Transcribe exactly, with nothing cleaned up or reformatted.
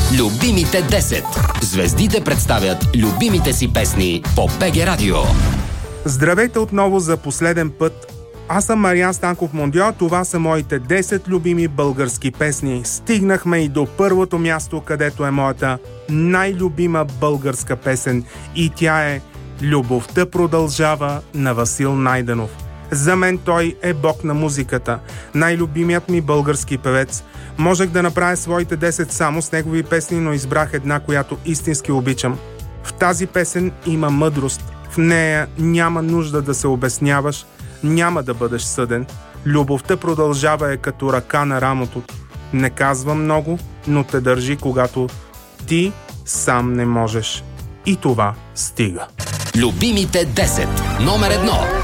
Любимите десет. Звездите представят любимите си песни по БГ Радио. Здравейте отново за последен път. Аз съм Мариан Станков Мондио, това са моите десет любими български песни. Стигнахме и до първото място, където е моята най-любима българска песен и тя е "Любовта продължава" на Васил Найденов. За мен той е бог на музиката, най-любимият ми български певец. Можех да направя своите десет само с негови песни, но избрах една, която истински обичам. В тази песен има мъдрост, в нея няма нужда да се обясняваш, няма да бъдеш съден. Любовта продължава е като ръка на рамото. Не казва много, но те държи, когато ти сам не можеш. И това стига. Любимите десет. Номер едно.